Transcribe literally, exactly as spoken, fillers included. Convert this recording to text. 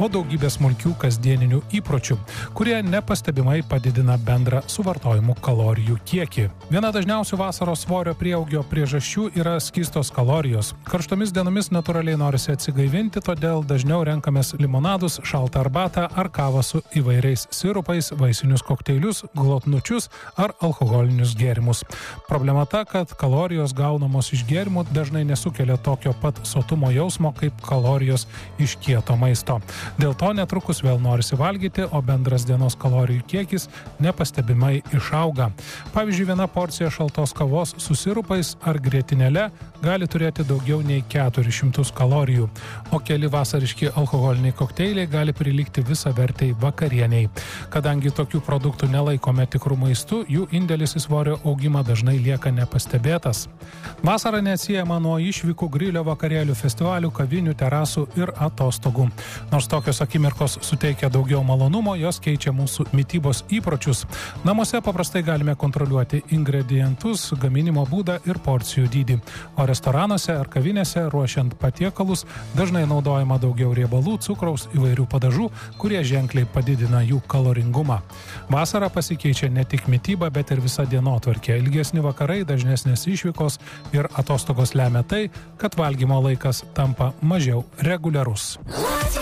o daugybė smulkių kasdieninių įpročių, kurie nepastebimai padidina bendrą suvartojimų kalorijų kiekį. Viena dažniausių vasaros svorio prieaugio priežasčių yra skystos kalorijos. Karštomis dienomis natūraliai norisi atsigaivinti, todėl dažniau renkamės limonadus, šaltą arbatą ar kavą su įvairiais sirupais, vaisinius kokteilius, glotnučius ar alkoholinius gėrimus. Problema ta, kad kalorijos gaunamos iš gėrimų dažnai nesukelia tokio pat sotumo jausmo kaip kalorijos iš kieto maisto. Dėl to netrukus vėl norisi valgyti, o bendras dienos kalorijų kiekis nepastebimai išauga. Pavyzdžiui, viena porcija šaltos kavos su sirupais ar grietinėle gali turėti daugiau nei keturis šimtus kalorijų, o keli vasariški alkoholiniai kokteiliai gali prilygti visavertei vakarieniai. Kadangi tokių produktų nelaikome tikrų maistų, jų indėlis į svorio augimą dažnai lieka nepastebėtas. Vasara neatsiejama nuo išvykų, grilio, vakarėlių, festivalių, kavinių, terasų ir atostogų. Nors tokios akimirkos suteikia daugiau malonumo, jos keičia mūsų mitybos įpročius. Namuose paprastai galime kontroliuoti ingredientus, gaminimo būdą ir porcijų dydį, o restoranuose ar kavinėse ruošiant patiekalus dažnai naudojama daugiau riebalų, cukraus, įvairių padažų, kurie ženkliai padidina jų kaloringumą. Vasara pasikeičia ne tik mityba, bet ir visa dienotvarkė. Ilgesni vakarai, dažnesnės išvykos ir atostogos lemia tai, kad valgymo laikas tampa mažiau reguliarus.